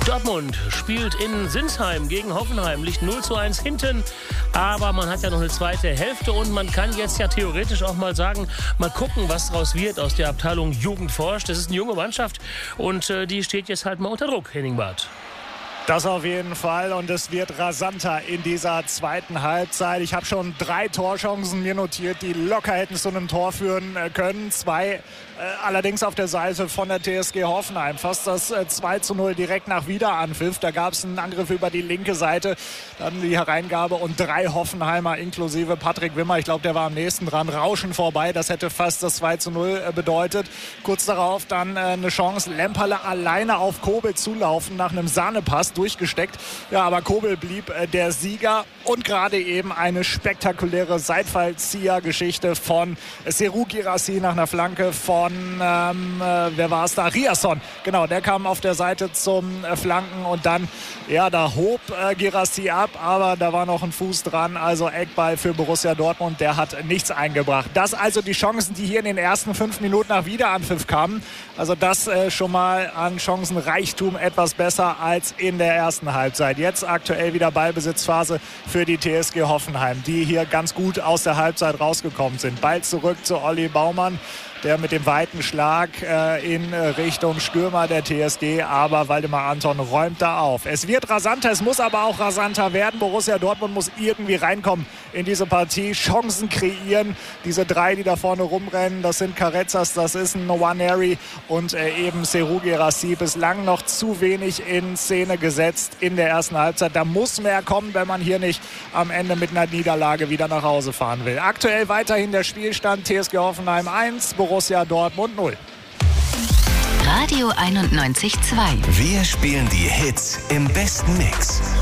Dortmund spielt in Sinsheim gegen Hoffenheim, liegt 0:1 hinten, aber man hat ja noch eine zweite Hälfte und man kann jetzt ja theoretisch auch mal sagen, mal gucken, was daraus wird aus der Abteilung Jugendforsch. Das ist eine junge Mannschaft und die steht jetzt halt mal unter Druck, Henning Barth. Das auf jeden Fall und es wird rasanter in dieser zweiten Halbzeit. Ich habe schon 3 Torchancen mir notiert, die locker hätten zu einem Tor führen können. 2 allerdings auf der Seite von der TSG Hoffenheim. Fast das 2:0 direkt nach Wiederanpfiff. Da gab es einen Angriff über die linke Seite, dann die Hereingabe und 3 Hoffenheimer inklusive Patrick Wimmer. Ich glaube, der war am nächsten dran. Rauschen vorbei, das hätte fast das 2:0 bedeutet. Kurz darauf dann eine Chance. Lemperle alleine auf Kobel zulaufen nach einem Sahnepass durchgesteckt. Ja, aber Kobel blieb der Sieger und gerade eben eine spektakuläre Seitfallzieher-Geschichte von Serhou Guirassy nach einer Flanke von, wer war es da? Riasson. Genau, der kam auf der Seite zum Flanken und dann, ja, da hob Guirassy ab, aber da war noch ein Fuß dran. Also Eckball für Borussia Dortmund, der hat nichts eingebracht. Das also die Chancen, die hier in den ersten 5 Minuten nach Wiederanpfiff kamen. Also das schon mal an Chancenreichtum etwas besser als in der ersten Halbzeit. Jetzt aktuell wieder Ballbesitzphase für die TSG Hoffenheim, die hier ganz gut aus der Halbzeit rausgekommen sind. Ball zurück zu Olli Baumann, der mit dem weiten Schlag in Richtung Stürmer der TSG, aber Waldemar Anton räumt da auf. Es wird rasanter, es muss aber auch rasanter werden. Borussia Dortmund muss irgendwie reinkommen in diese Partie, Chancen kreieren. Diese 3, die da vorne rumrennen, das sind Carezas, das ist ein Nwaneri und eben Serhou Guirassy. Bislang noch zu wenig in Szene gesetzt in der ersten Halbzeit. Da muss mehr kommen, wenn man hier nicht am Ende mit einer Niederlage wieder nach Hause fahren will. Aktuell weiterhin der Spielstand TSG Hoffenheim 1, Borussia Dortmund 0. Radio 91.2. Wir spielen die Hits im besten Mix.